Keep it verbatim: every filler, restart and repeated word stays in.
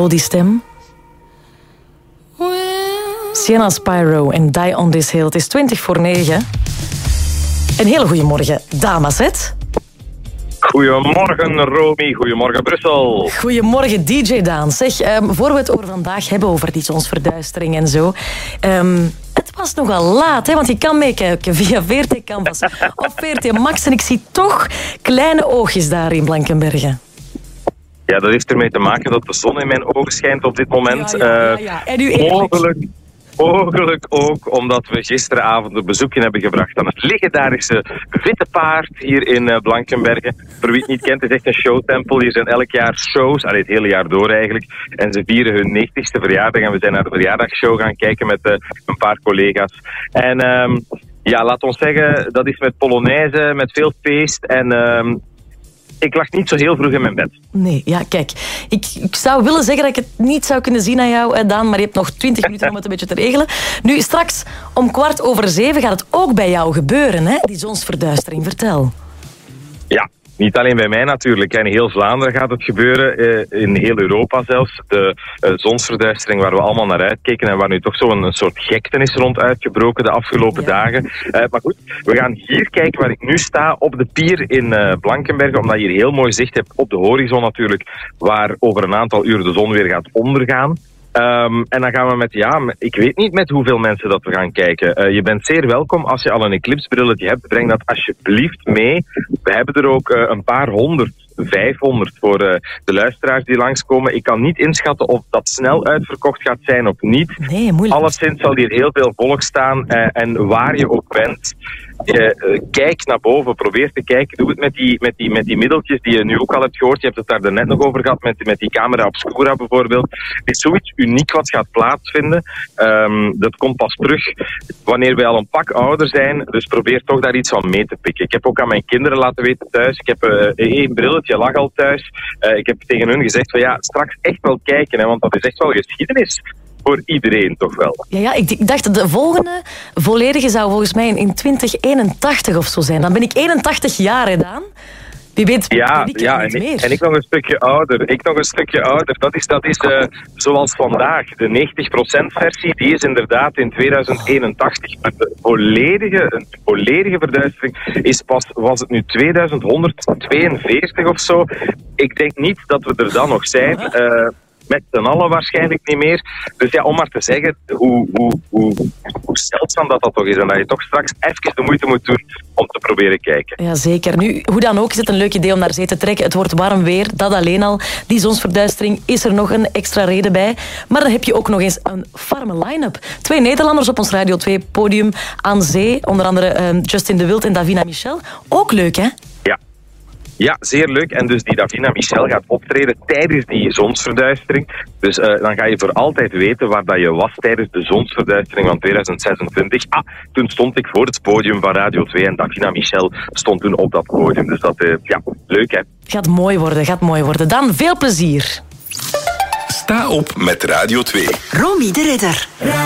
Zo, die stem. Sienna Spyro en Die on This Hill. Het is twintig voor negen. Een hele goede morgen, dames. Goedemorgen, Romy. Goedemorgen, Brussel. Goedemorgen, D J Daan. Zeg, um, voor we het over vandaag hebben, over die zonsverduistering en zo... Um, het was nogal laat, hè, want je kan meekijken via V R T Canvas of V R T Max. En ik zie toch kleine oogjes daar in Blankenberge. Ja, dat heeft ermee te maken dat de zon in mijn ogen schijnt op dit moment. Ja, ja, ja, ja. En u mogelijk, mogelijk ook omdat we gisteravond een bezoekje hebben gebracht aan het legendarische Witte Paard hier in Blankenberge. Voor wie het niet kent, het is echt een showtempel. Hier zijn elk jaar shows, allee, het hele jaar door eigenlijk. En ze vieren hun negentigste verjaardag en we zijn naar de verjaardagsshow gaan kijken met uh, een paar collega's. En um, ja, laat ons zeggen, dat is met Polonaise, met veel feest en... Um, Ik lag niet zo heel vroeg in mijn bed. Nee, ja, kijk. Ik, ik zou willen zeggen dat ik het niet zou kunnen zien aan jou, Daan, maar je hebt nog twintig minuten om het een beetje te regelen. Nu, straks om kwart over zeven gaat het ook bij jou gebeuren, hè? Die zonsverduistering. Vertel. Ja. Niet alleen bij mij natuurlijk. In heel Vlaanderen gaat het gebeuren. In heel Europa zelfs. De zonsverduistering waar we allemaal naar uitkeken en waar nu toch zo'n soort gekte is rond uitgebroken de afgelopen ja. dagen. Maar goed, we gaan hier kijken waar ik nu sta op de pier in Blankenberge. Omdat je hier heel mooi zicht hebt op de horizon natuurlijk. Waar over een aantal uur de zon weer gaat ondergaan. Um, en dan gaan we met, ja, ik weet niet met hoeveel mensen dat we gaan kijken. Uh, je bent zeer welkom. Als je al een eclipsebrilletje hebt, breng dat alsjeblieft mee. We hebben er ook uh, een paar honderd, vijfhonderd voor uh, de luisteraars die langskomen. Ik kan niet inschatten of dat snel uitverkocht gaat zijn of niet. Nee, moeilijk. Alleszins zal hier heel veel volk staan. Uh, en waar je ook bent, uh, uh, kijk naar boven. Probeer te kijken. Doe het met die, met, die, met die middeltjes die je nu ook al hebt gehoord. Je hebt het daar net nog over gehad, met, met die camera obscura bijvoorbeeld. Het is zoiets uniek wat gaat plaatsvinden. Um, dat komt pas terug wanneer wij al een pak ouder zijn. Dus probeer toch daar iets van mee te pikken. Ik heb ook aan mijn kinderen laten weten thuis. Ik heb uh, één brilletje, lag al thuis. Uh, ik heb tegen hun gezegd van ja, straks echt wel kijken. Hè, want dat is echt wel geschiedenis. Voor iedereen toch wel. Ja, ja, ik dacht de volgende volledige zou volgens mij in twintig eenentachtig of zo zijn. Dan ben ik eenentachtig jaar, hè, Daan? Wie weet, ja, ik ja niet en, meer. Ik, en ik nog een stukje ouder. Ik nog een stukje ouder. Dat is, dat is uh, zoals vandaag. De negentig procent versie, die is inderdaad in tweeduizend eenentachtig. Maar de volledige, een volledige verduistering is pas, was het nu tweeduizend honderdtweeënveertig of zo. Ik denk niet dat we er dan nog zijn. Uh, Met z'n allen waarschijnlijk niet meer. Dus ja, om maar te zeggen hoe, hoe, hoe, hoe zeldzaam dat dat toch is. En dat je toch straks even de moeite moet doen om te proberen kijken. Ja, zeker. Nu, hoe dan ook is het een leuk idee om naar zee te trekken. Het wordt warm weer, dat alleen al. Die zonsverduistering is er nog een extra reden bij. Maar dan heb je ook nog eens een farme line-up. Twee Nederlanders op ons Radio twee podium aan zee. Onder andere um, Justin de Wild en Davina Michel. Ook leuk, hè? Ja. Ja, zeer leuk. En dus die Davina Michel gaat optreden tijdens die zonsverduistering. Dus uh, dan ga je voor altijd weten waar dat je was tijdens de zonsverduistering van tweeduizend zesentwintig. Ah, toen stond ik voor het podium van Radio twee en Davina Michel stond toen op dat podium. Dus dat, uh, ja, leuk hè. Gaat mooi worden, gaat mooi worden. Dan veel plezier. Sta op met Radio twee. Romy de Ridder.